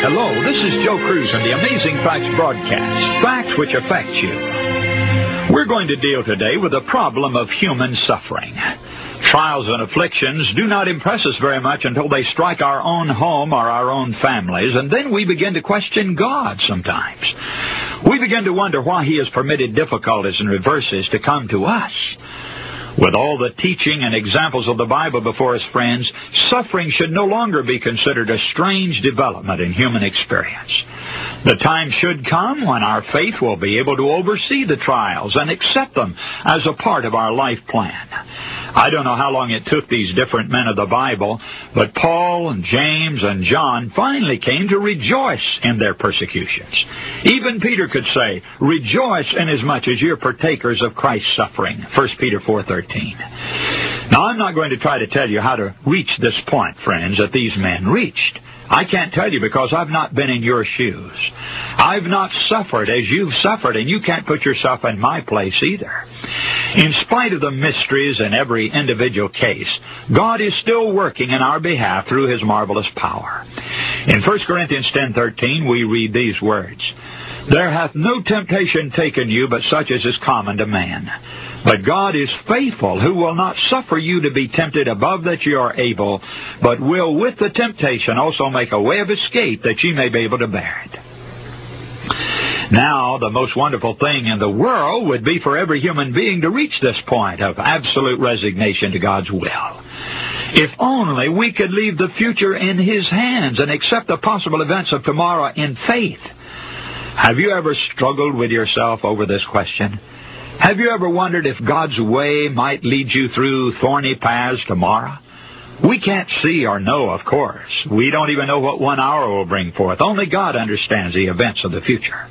Hello, this is Joe Cruz on the Amazing Facts broadcast, facts which affect you. We're going to deal today with the problem of human suffering. Trials and afflictions do not impress us very much until they strike our own home or our own families, and then we begin to question God sometimes. We begin to wonder why He has permitted difficulties and reverses to come to us. With all the teaching and examples of the Bible before us, friends, suffering should no longer be considered a strange development in human experience. The time should come when our faith will be able to oversee the trials and accept them as a part of our life plan. I don't know how long it took these different men of the Bible, but Paul and James and John finally came to rejoice in their persecutions. Even Peter could say, "Rejoice inasmuch as you're partakers of Christ's suffering," 1 Peter 4:13. Now, I'm not going to try to tell you how to reach this point, friends, that these men reached. I can't tell you because I've not been in your shoes. I've not suffered as you've suffered, and you can't put yourself in my place either. In spite of the mysteries in every individual case, God is still working in our behalf through His marvelous power. In 1 Corinthians 10:13, we read these words, "There hath no temptation taken you but such as is common to man. But God is faithful, who will not suffer you to be tempted above that you are able, but will with the temptation also make a way of escape that ye may be able to bear it." Now, the most wonderful thing in the world would be for every human being to reach this point of absolute resignation to God's will. If only we could leave the future in His hands and accept the possible events of tomorrow in faith. Have you ever struggled with yourself over this question? Have you ever wondered if God's way might lead you through thorny paths tomorrow? We can't see or know, of course. We don't even know what 1 hour will bring forth. Only God understands the events of the future.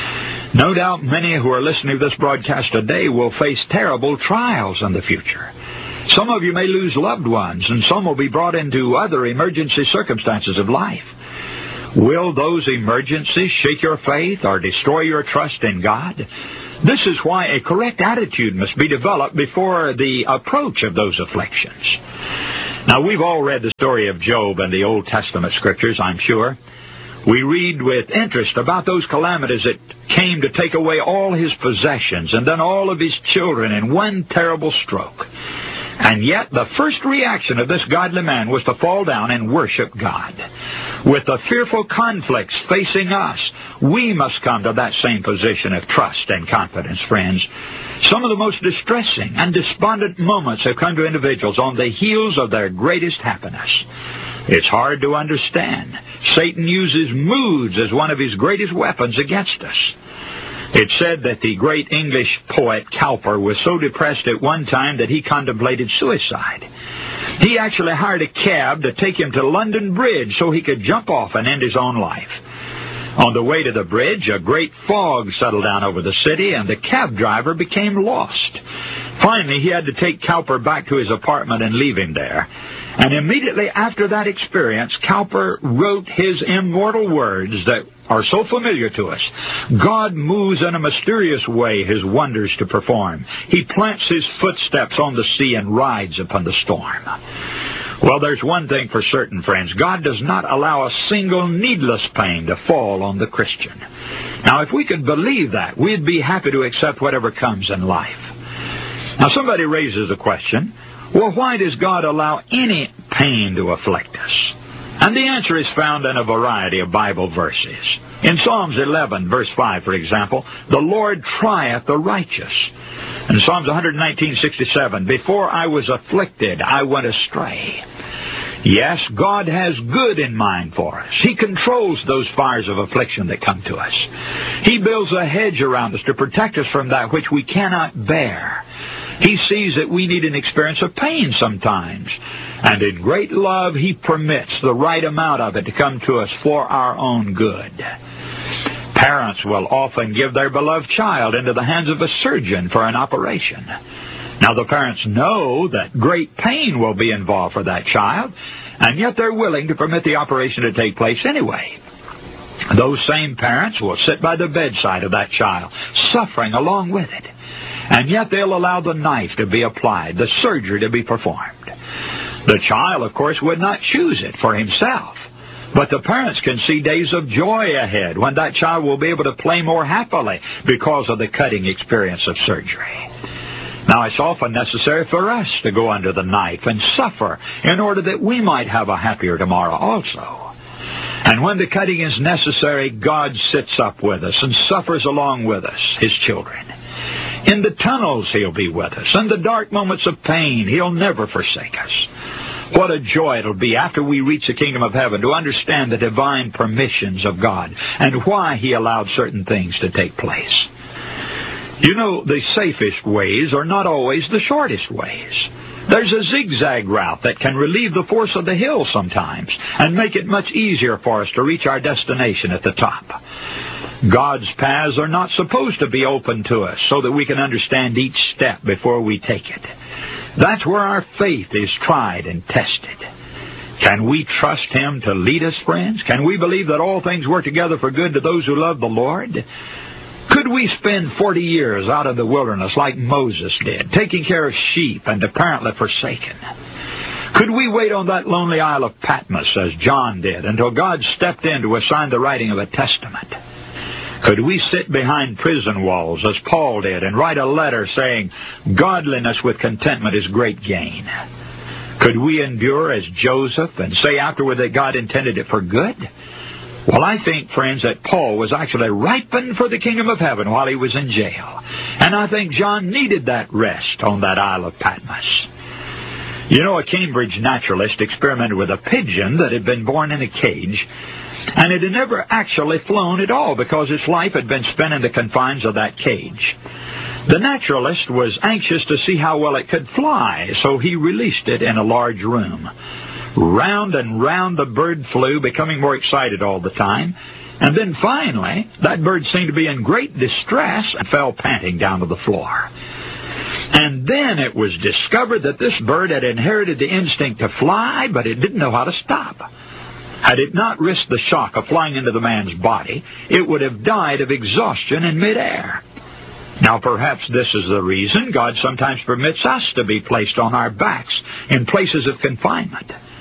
No doubt many who are listening to this broadcast today will face terrible trials in the future. Some of you may lose loved ones, and some will be brought into other emergency circumstances of life. Will those emergencies shake your faith or destroy your trust in God? This is why a correct attitude must be developed before the approach of those afflictions. Now, we've all read the story of Job in the Old Testament Scriptures, I'm sure. We read with interest about those calamities that came to take away all his possessions and then all of his children in one terrible stroke. And yet, the first reaction of this godly man was to fall down and worship God. With the fearful conflicts facing us, we must come to that same position of trust and confidence, friends. Some of the most distressing and despondent moments have come to individuals on the heels of their greatest happiness. It's hard to understand. Satan uses moods as one of his greatest weapons against us. It's said that the great English poet Cowper was so depressed at one time that he contemplated suicide. He actually hired a cab to take him to London Bridge so he could jump off and end his own life. On the way to the bridge, a great fog settled down over the city, and the cab driver became lost. Finally, he had to take Cowper back to his apartment and leave him there. And immediately after that experience, Cowper wrote his immortal words that are so familiar to us. God moves in a mysterious way His wonders to perform. He plants His footsteps on the sea and rides upon the storm. Well, there's one thing for certain, friends. God does not allow a single needless pain to fall on the Christian. Now, if we could believe that, we'd be happy to accept whatever comes in life. Now, somebody raises a question. Well, why does God allow any pain to afflict us? And the answer is found in a variety of Bible verses. In Psalms 11, verse 5, for example, "The Lord trieth the righteous." In Psalms 119:67, "Before I was afflicted, I went astray." Yes, God has good in mind for us. He controls those fires of affliction that come to us. He builds a hedge around us to protect us from that which we cannot bear. He sees that we need an experience of pain sometimes. And in great love, He permits the right amount of it to come to us for our own good. Parents will often give their beloved child into the hands of a surgeon for an operation. Now, the parents know that great pain will be involved for that child, and yet they're willing to permit the operation to take place anyway. Those same parents will sit by the bedside of that child, suffering along with it. And yet they'll allow the knife to be applied, the surgery to be performed. The child, of course, would not choose it for himself. But the parents can see days of joy ahead when that child will be able to play more happily because of the cutting experience of surgery. Now, it's often necessary for us to go under the knife and suffer in order that we might have a happier tomorrow also. And when the cutting is necessary, God sits up with us and suffers along with us, His children. In the tunnels, He'll be with us. In the dark moments of pain, He'll never forsake us. What a joy it'll be after we reach the kingdom of heaven to understand the divine permissions of God and why He allowed certain things to take place. You know, the safest ways are not always the shortest ways. There's a zigzag route that can relieve the force of the hill sometimes and make it much easier for us to reach our destination at the top. God's paths are not supposed to be open to us so that we can understand each step before we take it. That's where our faith is tried and tested. Can we trust Him to lead us, friends? Can we believe that all things work together for good to those who love the Lord? Could we spend 40 years out in the wilderness like Moses did, taking care of sheep and apparently forsaken? Could we wait on that lonely Isle of Patmos as John did until God stepped in to assign the writing of a testament? Could we sit behind prison walls as Paul did and write a letter saying, "Godliness with contentment is great gain"? Could we endure as Joseph and say afterward that God intended it for good? Well, I think, friends, that Paul was actually ripened for the kingdom of heaven while he was in jail. And I think John needed that rest on that Isle of Patmos. You know, a Cambridge naturalist experimented with a pigeon that had been born in a cage, and it had never actually flown at all because its life had been spent in the confines of that cage. The naturalist was anxious to see how well it could fly, so he released it in a large room. Round and round the bird flew, becoming more excited all the time, and then finally that bird seemed to be in great distress and fell panting down to the floor. And then it was discovered that this bird had inherited the instinct to fly, but it didn't know how to stop. Had it not risked the shock of flying into the man's body, it would have died of exhaustion in midair. Now, perhaps this is the reason God sometimes permits us to be placed on our backs in places of confinement.